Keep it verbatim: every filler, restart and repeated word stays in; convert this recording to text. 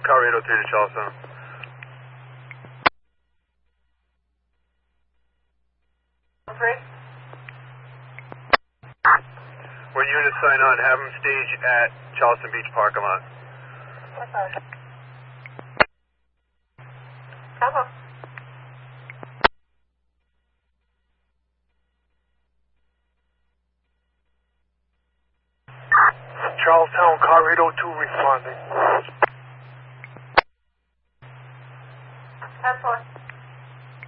Car eight oh three to Charleston. When units sign on, have them stage at Charleston Beach parking lot. Okay. Uh-huh. Charlestown, car eight oh two responding.